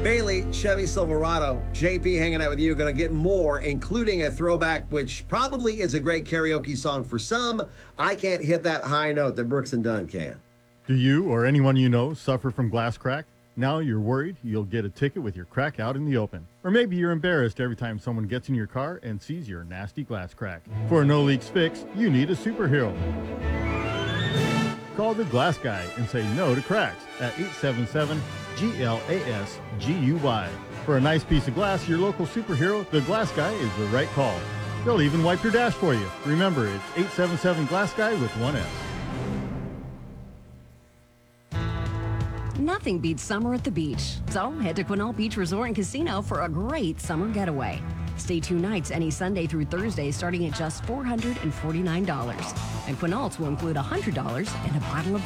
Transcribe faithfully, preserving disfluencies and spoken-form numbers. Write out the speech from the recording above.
Bailey, Chevy Silverado, J P hanging out with you. Going to get more, including a throwback, which probably is a great karaoke song for some. I can't hit that high note that Brooks and Dunn can. Do you or anyone you know suffer from glass crack? Now you're worried you'll get a ticket with your crack out in the open. Or maybe you're embarrassed every time someone gets in your car and sees your nasty glass crack. For a no leaks fix, you need a superhero. Call the Glass Guy and say no to cracks at eight seven seven G L A S G U Y. For a nice piece of glass, your local superhero, the Glass Guy, is the right call. They'll even wipe your dash for you. Remember, it's eight seven seven Glass Guy with one S. Nothing beats summer at the beach. So head to Quinault Beach Resort and Casino for a great summer getaway. Stay two nights any Sunday through Thursday starting at just four hundred forty-nine dollars. And Quinault's will include one hundred dollars and a bottle of